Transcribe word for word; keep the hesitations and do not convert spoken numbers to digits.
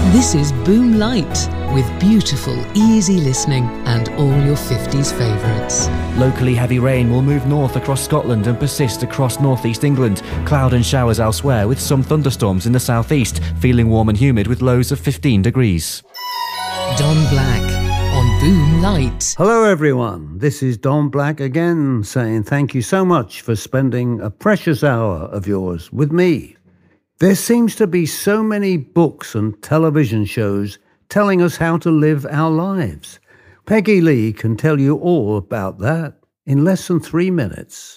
This is Boom Light, with beautiful, easy listening and all your fifties favourites. Locally heavy rain will move north across Scotland and persist across northeast England. Cloud and showers elsewhere with some thunderstorms in the southeast, feeling warm and humid with lows of fifteen degrees. Don Black on Boom Light. Hello everyone, this is Don Black again saying thank you so much for spending a precious hour of yours with me. There seems to be so many books and television shows telling us how to live our lives. Peggy Lee can tell you all about that in less than three minutes.